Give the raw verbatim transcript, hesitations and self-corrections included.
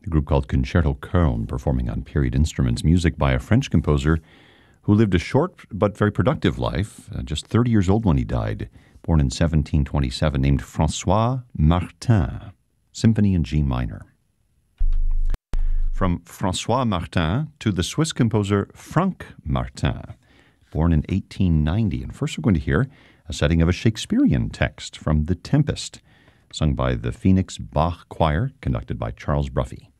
a group called Concerto Köln, performing on period instruments, music by a French composer who lived a short but very productive life, uh, just thirty years old when he died, born in seventeen twenty-seven, named François Martin, Symphony in G minor. From François Martin to the Swiss composer Franck Martin, born in eighteen ninety. And first we're going to hear a setting of a Shakespearean text from The Tempest, sung by the Phoenix Bach Choir, conducted by Charles Bruffy.